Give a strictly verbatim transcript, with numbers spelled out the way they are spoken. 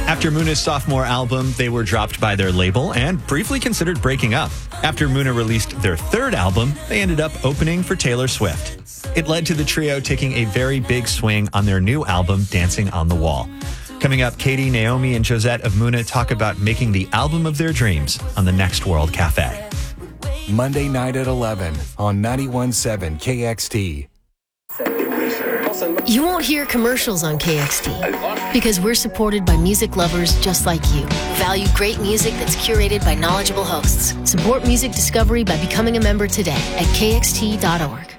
After Muna's sophomore album, they were dropped by their label and briefly considered breaking up. After Muna released their third album, they ended up opening for Taylor Swift. It led to the trio taking a very big swing on their new album, Dancing on the Wall. Coming up, Katie, Naomi, and Josette of Muna talk about making the album of their dreams on the Next World Cafe. Monday night at eleven on ninety-one point seven K X T. You won't hear commercials on K X T because we're supported by music lovers just like you who value great music that's curated by knowledgeable hosts. Support music discovery by becoming a member today at K X T dot org.